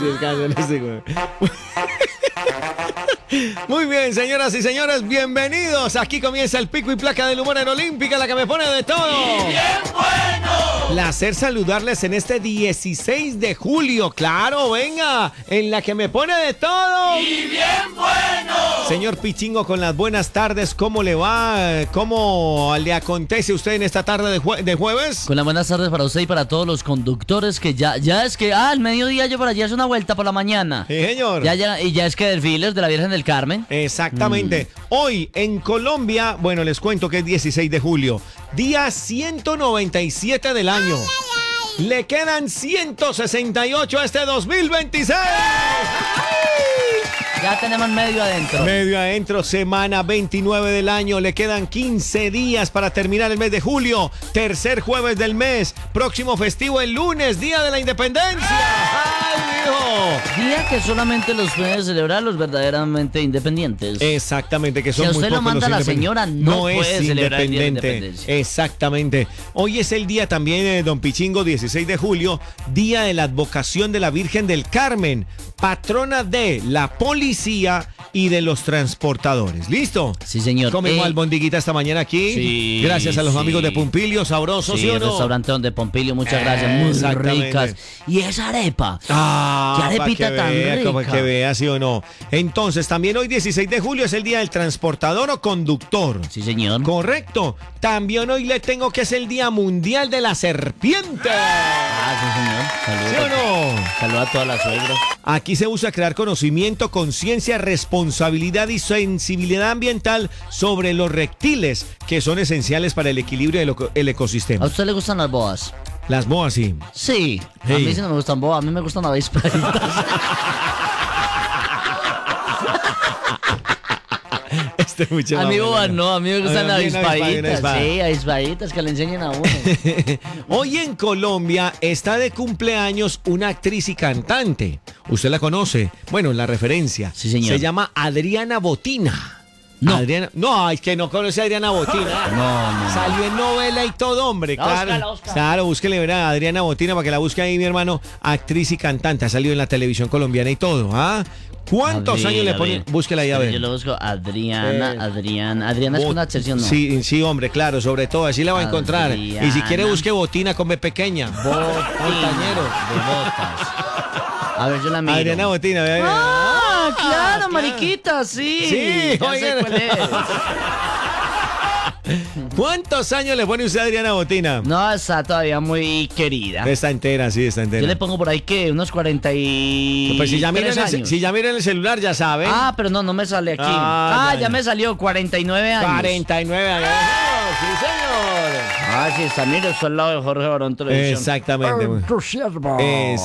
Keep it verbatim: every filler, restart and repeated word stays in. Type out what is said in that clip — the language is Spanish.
Muy bien, señoras y señores, bienvenidos. Aquí comienza el pico y placa del humor en Olímpica, la que me pone de todo. ¡Y bien bueno! Placer saludarles en este dieciséis de julio. Claro, venga, en la que me pone de todo. ¡Y bien bueno! Señor Pichingo, con las buenas tardes, ¿cómo le va? ¿Cómo le acontece a usted en esta tarde de, jue- de jueves? Con las buenas tardes para usted y para todos los conductores que ya, ya es que, ah, al mediodía yo por allá es una vuelta por la mañana. Sí, señor. Ya, ya, y ya es que desfiles de la Virgen del Carmen. Exactamente. Mm. Hoy en Colombia, bueno, les cuento que es dieciséis de julio, día ciento noventa y siete del año. Ay, ay, ay. Le quedan ciento sesenta y ocho a este dos mil veintiséis. ¡Ay! Ya tenemos medio adentro. Medio adentro, semana veintinueve del año. Le quedan quince días para terminar el mes de julio. Tercer jueves del mes. Próximo festivo el lunes, Día de la Independencia. ¡Ay, hijo! Día que solamente los pueden celebrar los verdaderamente independientes. Exactamente, que son si a muy usted lo pocos manda los la señora, no, no puede es celebrar el Día de la independiente. Independencia. Exactamente. Hoy es el día también de Don Pichingo, dieciséis de julio, Día de la Advocación de la Virgen del Carmen, patrona de la policía y de los transportadores. ¿Listo? Sí, señor. Comimos Eh, albondiguita esta mañana aquí. Sí, gracias a los sí. amigos de Pompilio, sabroso, ¿sí, Sí, o el no? restaurante donde Pompilio, muchas gracias, muy Exactamente. ricas. Y esa arepa. Ah, Qué arepita pa' que tan vea, rica. como que vea, sí o no. Entonces, también hoy dieciséis de julio es el día del transportador o conductor. Sí, señor. Correcto. También hoy le tengo que es el Día Mundial de la Serpiente. Ah, sí, señor. ¿Sí Saludos. o no? Saludos a todas las suegras. Aquí se usa crear conocimiento, conciencia, responsabilidad y sensibilidad ambiental sobre los reptiles que son esenciales para el equilibrio del eco- el ¿A ecosistema. usted le gustan las boas? Las boas, sí. Sí. Sí. A mí sí no me gustan boas, a mí me gustan avispaditas. Este es mucho A mí más boas bueno. no, a mí me gustan A mí una avispa y una avispaditas. avispada. Sí, avispaditas que le enseñen a uno. Hoy en Colombia está de cumpleaños una actriz y cantante. ¿Usted la conoce? Bueno, la referencia. Sí, señor. Se llama Adriana Botina. No. Adriana, no, es que no conoce a Adriana Botina. No, no. Salió en novela y todo, hombre. La Claro, busca, la busca. claro, búsquele ver a Adriana Botina para que la busque ahí, mi hermano. Actriz y cantante. Ha salido en la televisión colombiana y todo. ¿Ah? ¿Cuántos A ver, años le a ponen? ver. Búsquela ahí a ver. Yo lo busco Adriana, Eh. Adriana. Adriana es Bot- una excepción, ¿no? Sí, sí, hombre, claro, sobre todo, así la va a encontrar. Y si Adriana. quiere busque Botina con B pequeña. Montañero. De botas. A ver, yo la miro. Adriana Botina, vea, vea. Ah, claro, claro. mariquita, sí. Sí, ya oigan. sé cuál es. ¿Cuántos años le pone usted a Adriana Botina? No, está todavía muy querida. Está entera, sí, está entera. Yo le pongo por ahí que unos cuarenta y Pues si ya mira en el, años. si ya mira en el celular, ya sabe. Ah, pero no, no me sale aquí. Ah, Ah, ya, ya, ya. me salió cuarenta y nueve años. cuarenta y nueve años. Sí, señor. Ah, sí, está, mire, está al lado de Jorge Barón Televisión. Exactamente. Entusiasmo. Es